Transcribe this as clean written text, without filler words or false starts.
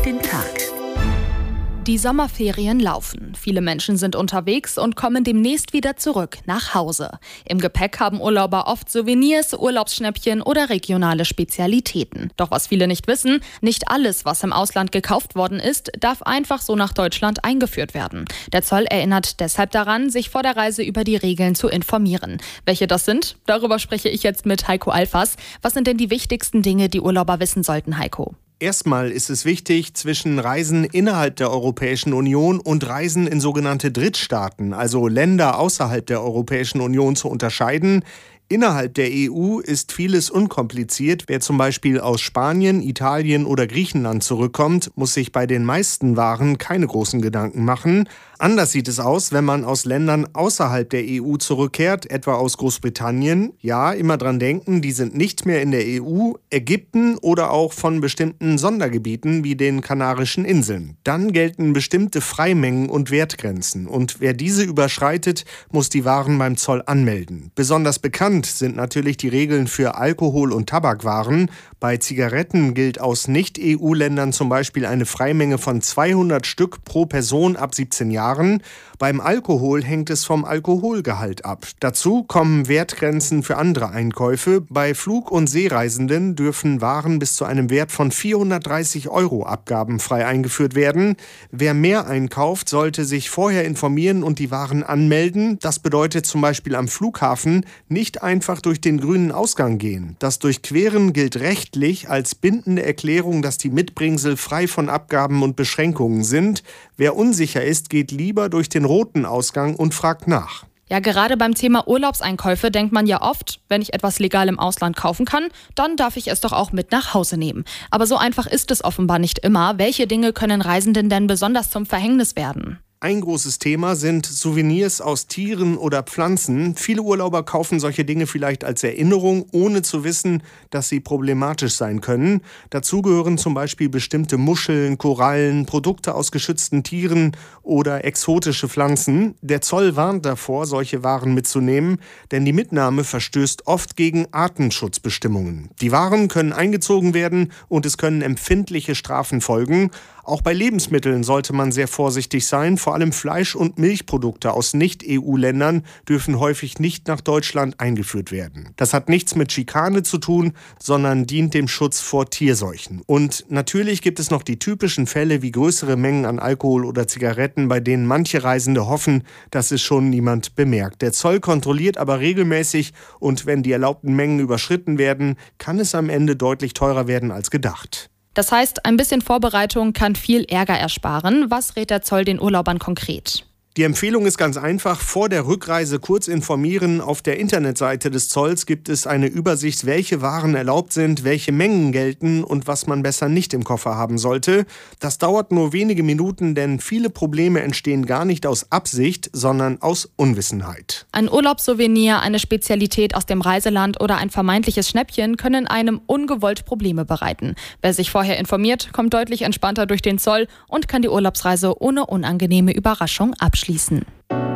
den Tag. Die Sommerferien laufen. Viele Menschen sind unterwegs und kommen demnächst wieder zurück nach Hause. Im Gepäck haben Urlauber oft Souvenirs, Urlaubsschnäppchen oder regionale Spezialitäten. Doch was viele nicht wissen, nicht alles, was im Ausland gekauft worden ist, darf einfach so nach Deutschland eingeführt werden. Der Zoll erinnert deshalb daran, sich vor der Reise über die Regeln zu informieren. Welche das sind? Darüber spreche ich jetzt mit Heiko Alfas. Was sind denn die wichtigsten Dinge, die Urlauber wissen sollten, Heiko? Erstmal ist es wichtig, zwischen Reisen innerhalb der Europäischen Union und Reisen in sogenannte Drittstaaten, also Länder außerhalb der Europäischen Union, zu unterscheiden. Innerhalb der EU ist vieles unkompliziert. Wer zum Beispiel aus Spanien, Italien oder Griechenland zurückkommt, muss sich bei den meisten Waren keine großen Gedanken machen. Anders sieht es aus, wenn man aus Ländern außerhalb der EU zurückkehrt, etwa aus Großbritannien. Ja, immer dran denken, die sind nicht mehr in der EU, Ägypten oder auch von bestimmten Sondergebieten wie den Kanarischen Inseln. Dann gelten bestimmte Freimengen und Wertgrenzen. Und wer diese überschreitet, muss die Waren beim Zoll anmelden. Besonders bekannt sind natürlich die Regeln für Alkohol- und Tabakwaren. Bei Zigaretten gilt aus Nicht-EU-Ländern zum Beispiel eine Freimenge von 200 Stück pro Person ab 17 Jahren. Beim Alkohol hängt es vom Alkoholgehalt ab. Dazu kommen Wertgrenzen für andere Einkäufe. Bei Flug- und Seereisenden dürfen Waren bis zu einem Wert von 430 € abgabenfrei eingeführt werden. Wer mehr einkauft, sollte sich vorher informieren und die Waren anmelden. Das bedeutet zum Beispiel am Flughafen nicht einfach durch den grünen Ausgang gehen. Das Durchqueren gilt rechtlich als bindende Erklärung, dass die Mitbringsel frei von Abgaben und Beschränkungen sind. Wer unsicher ist, geht lieber durch den roten Ausgang und fragt nach. Ja, gerade beim Thema Urlaubseinkäufe denkt man ja oft, wenn ich etwas legal im Ausland kaufen kann, dann darf ich es doch auch mit nach Hause nehmen. Aber so einfach ist es offenbar nicht immer. Welche Dinge können Reisenden denn besonders zum Verhängnis werden? Ein großes Thema sind Souvenirs aus Tieren oder Pflanzen. Viele Urlauber kaufen solche Dinge vielleicht als Erinnerung, ohne zu wissen, dass sie problematisch sein können. Dazu gehören zum Beispiel bestimmte Muscheln, Korallen, Produkte aus geschützten Tieren oder exotische Pflanzen. Der Zoll warnt davor, solche Waren mitzunehmen, denn die Mitnahme verstößt oft gegen Artenschutzbestimmungen. Die Waren können eingezogen werden und es können empfindliche Strafen folgen. Auch bei Lebensmitteln sollte man sehr vorsichtig sein. Vor allem Fleisch- und Milchprodukte aus Nicht-EU-Ländern dürfen häufig nicht nach Deutschland eingeführt werden. Das hat nichts mit Schikane zu tun, sondern dient dem Schutz vor Tierseuchen. Und natürlich gibt es noch die typischen Fälle wie größere Mengen an Alkohol oder Zigaretten, bei denen manche Reisende hoffen, dass es schon niemand bemerkt. Der Zoll kontrolliert aber regelmäßig und wenn die erlaubten Mengen überschritten werden, kann es am Ende deutlich teurer werden als gedacht. Das heißt, ein bisschen Vorbereitung kann viel Ärger ersparen. Was rät der Zoll den Urlaubern konkret? Die Empfehlung ist ganz einfach, vor der Rückreise kurz informieren. Auf der Internetseite des Zolls gibt es eine Übersicht, welche Waren erlaubt sind, welche Mengen gelten und was man besser nicht im Koffer haben sollte. Das dauert nur wenige Minuten, denn viele Probleme entstehen gar nicht aus Absicht, sondern aus Unwissenheit. Ein Urlaubssouvenir, eine Spezialität aus dem Reiseland oder ein vermeintliches Schnäppchen können einem ungewollt Probleme bereiten. Wer sich vorher informiert, kommt deutlich entspannter durch den Zoll und kann die Urlaubsreise ohne unangenehme Überraschung abschließen.